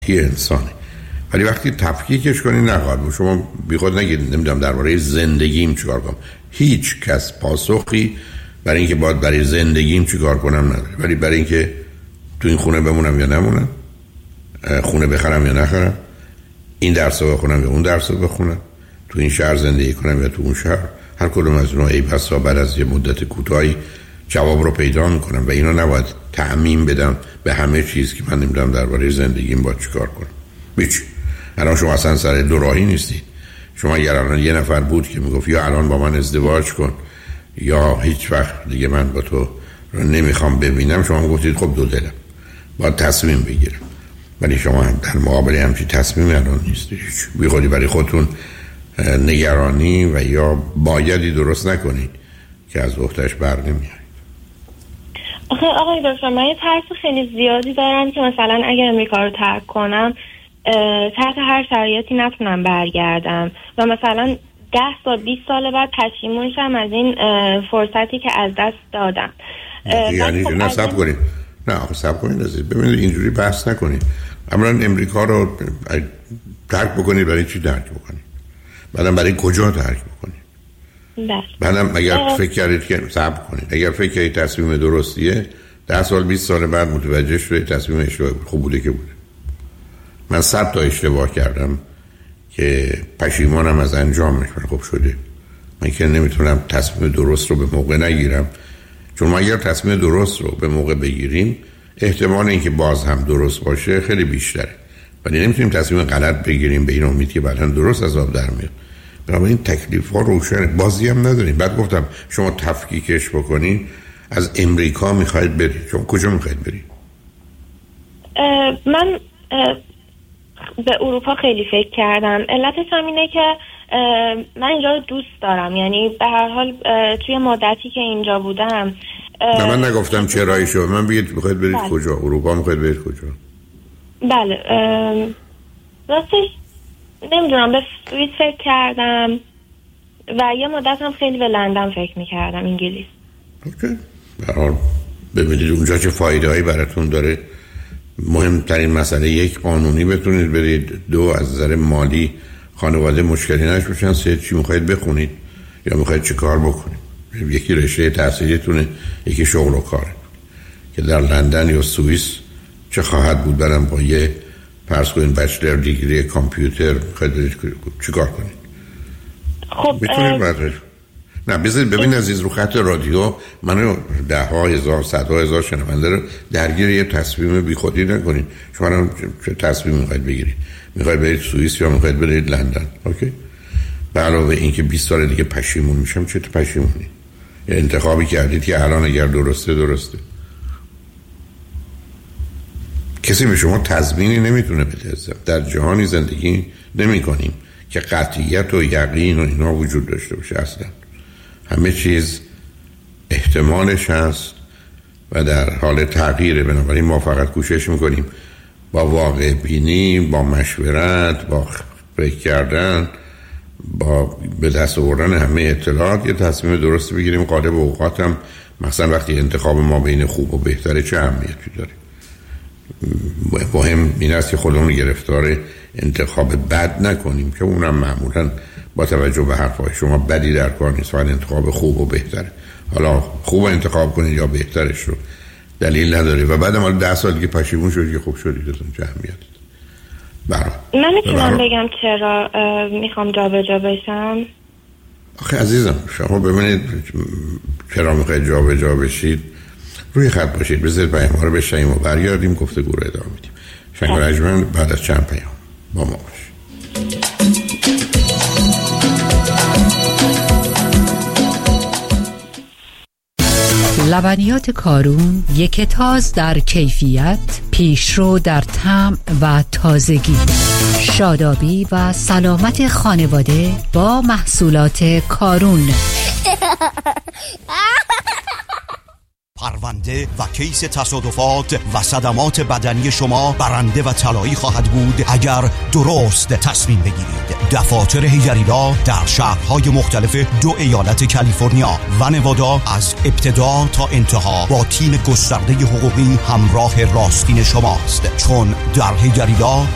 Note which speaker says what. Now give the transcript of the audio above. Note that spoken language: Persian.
Speaker 1: عادی انسانه. ولی وقتی تفکیکش کنی نخواهد بود. شما بیخود نگید نمیدونم درباره زندگیم چیکار کنم. هیچ کس پاسخی برای اینکه باید برای زندگیم چیکار کنم نداره. ولی برای اینکه تو این خونه بمونم یا نمونم، خونه بخرم یا نخرم، این درس رو بخونم یا اون درس رو بخونم، تو این شهر زندگی کنم یا تو اون شهر، هر کدوم از اونها ای بسا بعد از یه مدت کوتاهی جواب رو پیدا میکنم و اینو نباید تعمیم بدم به همه چیز که من نمیدونم درباره زندگیم باید چیکار کنم. هیچ. الان شما اصلا سر دو راهی نیستید. شما اگر الان یه نفر بود که میگفت یا الان با من ازدواج کن یا هیچ وقت دیگه من با تو رو نمیخوام ببینم، شما گفتید خب دو دلم باید تصمیم بگیرم. ولی شما در مقابل همچی تصمیمی الان نیستید. بی خودی برای خودتون نگرانی و یا بایدی درست نکنید که از وقتش بر نمیارید.
Speaker 2: آخه آقای دکتر، من یه ترس خیلی زیادی دارم که مثلا اگر امریکا رو ترک کنم تحت هر شرایطی نتونم برگردم و مثلا 10 سال 20 سال بعد پشیمون شم از این فرصتی که از دست دادم.
Speaker 1: یعنی نه صبر کنید. نه آخه صبر کنید عزیز. ببینید اینجوری بحث نکنید. اولا امریکا رو ترک بکنید برای چی ترک بکنید؟ بعدم برای کجا ترک بکنید؟ بعدم اگر فکر کردید که صبر کنید، اگر فکر کردید تصمیم درستیه 10 سال 20 سال بعد متوجه شدید تصمیم اشتباهی بود. خوب بوده که بوده. من 100 تا اشتباه کردم که پشیمانم از انجامش. خوب شده. من که نمیتونم تصمیم درست رو به موقع نگیرم، چون ما اگر تصمیم درست رو به موقع بگیریم احتمال اینکه باز هم درست باشه خیلی بیشتره. ولی نمیتونیم تصمیم غلط بگیریم به این امید که بعداً درست از آب در میاد. بنابراین تکلیف ها روشنه. بازی هم نداریم. بعد گفتم شما تفکیکش بکنین. از امریکا میخواید برید، شما کجا میخواید برید؟
Speaker 2: من به اروپا خیلی فکر کردم. علتش هم اینه که من اینجا رو دوست دارم. یعنی به هر حال توی مدتی که اینجا بودم
Speaker 1: من نگفتم چرایی شو. من بگید میخواید برید کجا؟ اروپا میخواید برید کجا؟
Speaker 2: بله راستش نمیدونم. به سوئیس فکر کردم و یه مدت هم خیلی به لندن فکر میکردم، انگلیس.
Speaker 1: اوکی. برحال ببینید اونجا چه فایده هایی براتون داره. مهمترین مسئله یک قانونی بتونید برید، دو از نظر مالی خانواده مشکلی نشه باشن، سه چی میخواید بخونید یا میخواید چه کار بکنید. یکی رشته تحصیلیتونه، یکی شغل و کاره که در لندن یا سوئیس چه خواهد بود. برم با یه فرض کنید بچلر دیگری کامپیوتر میخواید برید چی کار کنید؟
Speaker 2: خب
Speaker 1: میتونید نه بذارید ببین عزیز، رو خط رادیو منو 10,000 100,000 شنونده رو درگیر یه تصمیم بیخودی نکنید. شما چه تصمیمی میخواید بگیرید؟ میخواید برید سوئیس یا میخواید برید لندن؟ اوکی. به علاوه اینکه 20 سال دیگه پشیمون میشم، چه پشیمونی؟ یه انتخابی کردید که الان اگر درسته. کسی به شما تضمینی نمیتونه بده. در جهانی زندگی نمی‌کنیم که قطعیت و یقین و اینا وجود داشته باشه. اصلا همه چیز احتمالش هست و در حال تغییره. بنابراین ما فقط کوشش میکنیم با واقع بینی، با مشورت، با فکر کردن، با به دست آوردن همه اطلاعات یه تصمیم درست بگیریم. غالب اوقات هم مثلا وقتی انتخاب ما بین خوب و بهتره چه اهمیتی داره. مهم این است که خودمون گرفتار انتخاب بد نکنیم که اونم معمولا با توجه به حرفای شما بدی در کار نیست. فقط انتخاب خوب و بهتره. حالا خوب انتخاب کنید یا بهترش رو دلیل نداره و بعد ما 10 سال دیگه پشیمون شدید که خوب شدید. اون چه اهمیتی داره؟
Speaker 2: من میتونم بگم چرا میخوام جابجا بشم؟
Speaker 1: آخه عزیزم شما ببینید چرا میخواید جابجا بشید. روی خط باشید، بذارید پیام ها رو بشنویم و برگردیم گفتگو رو ادامه میدیم. شنگ رجمن بعد از چند پیام با ما باشید.
Speaker 3: لبنیات کارون، یک تاز در کیفیت، پیشرو در طعم و تازگی. شادابی و سلامت خانواده با محصولات کارون.
Speaker 4: پرونده و کیس تصادفات و صدمات بدنی شما برنده و طلایی خواهد بود اگر درست تصمیم بگیرید. دفاتر هیجریلا در شهرهای مختلف 2 ایالت کالیفرنیا و نوادا از ابتدا تا انتها با تیم گسترده حقوقی همراه راستین شماست، چون در هیجریلا